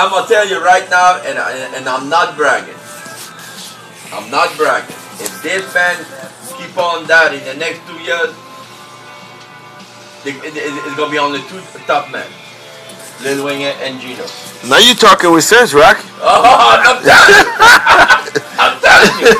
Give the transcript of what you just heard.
I'm gonna tell you right now, and I'm not bragging. I'm not bragging. If this band keep on that in the next 2 years, it's gonna be only two top men, Lil Wayne and Gino. Now you talking with sense, Rock. Oh, I'm telling you. I'm telling you.